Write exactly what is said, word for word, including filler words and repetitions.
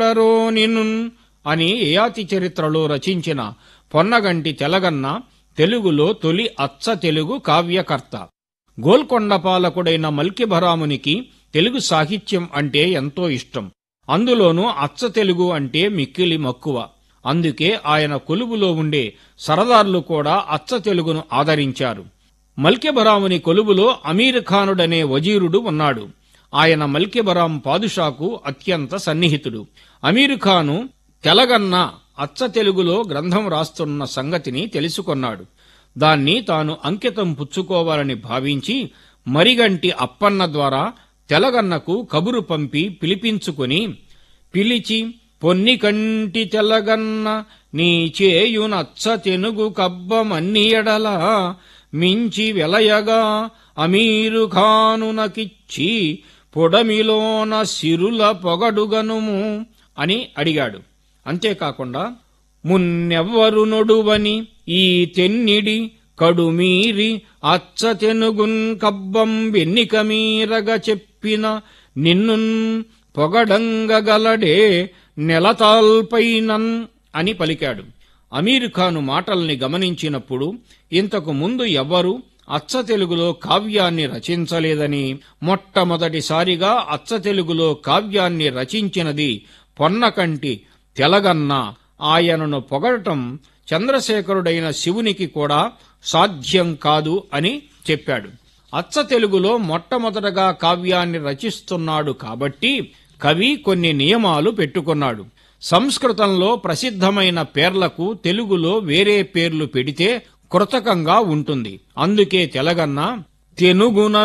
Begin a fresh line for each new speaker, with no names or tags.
నినున్ అని యయాతి చరిత్రలో రచించిన పొన్నగంటి తెలగన్న తెలుగులో తొలి అచ్చ తెలుగు కావ్యకర్త. గోల్కొండ పాలకుడైన మల్కిభరామునికి తెలుగు సాహిత్యం అంటే ఎంతో ఇష్టం. అందులోనూ అచ్చ తెలుగు అంటే మిక్కిలి మక్కువ. అందుకే ఆయన కొలువులో ఉండే సరదార్లు కూడా అచ్చ తెలుగును ఆదరించారు. మల్కిభరాముని కొలువులో అమీర్ఖానుడనే వజీరుడు ఉన్నాడు. ఆయన మల్కిభరాం పాదుషాకు అత్యంత సన్నిహితుడు. అమీర్ఖాను తెలగన్న అచ్చ తెలుగులో గ్రంథం రాస్తున్న సంగతిని తెలుసుకొన్నాడు. దాన్ని తాను అంకితం పుచ్చుకోవాలని భావించి మరిగంటి అప్పన్న ద్వారా తెలగన్నకు కబురు పంపి పిలిపించుకుని, పిలిచి పొన్నికంటి తెలగన్న నీ చేయునచ్చ తెనుగు కబ్బమన్నియడల మించి వెలయగా అమీరుఖానునకిచ్చి పొడమిలోన సిరుల పొగడుగనుము అని అడిగాడు. అంతేకాకుండా మున్నెవ్వరు నొడువని ఈ తెన్నిడి కడుమీరి అచ్చ తెనుగున్ కబ్బం వెన్నిక మీరగ చెప్పిన నిన్నున్ పొగడంగగలడే నెలతాల్పైనన్ అని పలికాడు. అమీర్ఖాను మాటల్ని గమనించినప్పుడు ఇంతకు ముందు ఎవ్వరూ అచ్చ తెలుగులో కావ్యాన్ని రచించలేదని, మొట్టమొదటిసారిగా అచ్చ తెలుగులో కావ్యాన్ని రచించినది పొన్నకంటి తెలగన్న, ఆయనను పొగడటం చంద్రశేఖరుడైన శివునికి కూడా సాధ్యం కాదు అని చెప్పాడు. అచ్చ తెలుగులో మొట్టమొదటగా కావ్యాన్ని రచిస్తున్నాడు కాబట్టి కవి కొన్ని నియమాలు పెట్టుకున్నాడు. సంస్కృతంలో ప్రసిద్ధమైన పేర్లకు తెలుగులో వేరే పేర్లు పెడితే కృతకంగా ఉంటుంది. అందుకే తెలగన్న తెనుగున